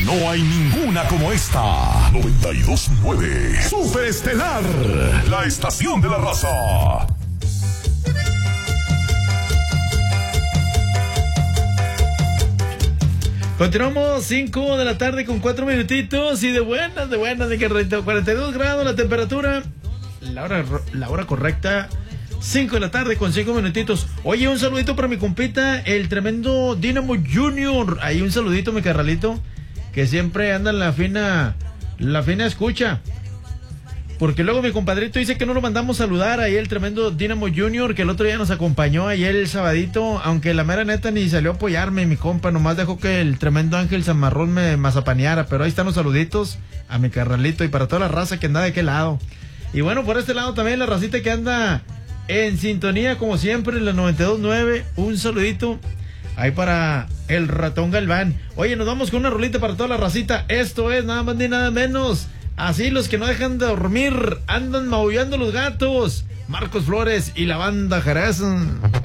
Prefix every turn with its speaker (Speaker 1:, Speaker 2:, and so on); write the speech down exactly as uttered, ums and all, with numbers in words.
Speaker 1: No hay ninguna como esta. noventa y dos punto nueve Super Estelar, la estación de la raza.
Speaker 2: Continuamos, cinco de la tarde con cuatro minutitos y de buenas, de buenas, de que cuarenta y dos grados la temperatura. La hora, la hora correcta, cinco de la tarde con cinco minutitos. Oye, un saludito para mi compita, el tremendo Dynamo Junior. Ahí un saludito, mi carnalito, que siempre anda en la fina, la fina escucha. Porque luego mi compadrito dice que no lo mandamos saludar. Ahí el tremendo Dynamo Junior, que el otro día nos acompañó ayer el sabadito, aunque la mera neta ni salió a apoyarme, mi compa, nomás dejó que el tremendo Ángel Zamarrón me mazapaneara. Pero ahí están los saluditos a mi carnalito y para toda la raza que anda de aquel lado. Y bueno, por este lado también la racita que anda en sintonía como siempre en la noventa y dos punto nueve. Un saludito ahí para el ratón Galván. Oye, nos vamos con una rolita para toda la racita. Esto es nada más ni nada menos. Así los que no dejan de dormir andan maullando los gatos. Marcos Flores y la banda Jerez.